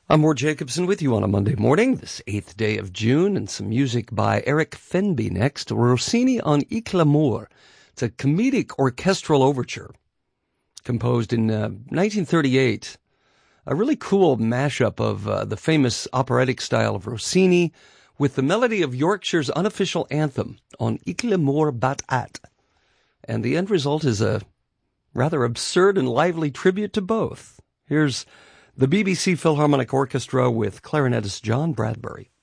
I'm Ward Jacobson with you on a Monday morning, this 8th day of June, and some music by Eric Fenby next. Rossini on Ich l'amore. It's a comedic orchestral overture composed in 1938. A really cool mashup of the famous operatic style of Rossini with the melody of Yorkshire's unofficial anthem on Ich l'amore bat at. And the end result is a rather absurd and lively tribute to both. Here's the BBC Philharmonic Orchestra with clarinetist John Bradbury.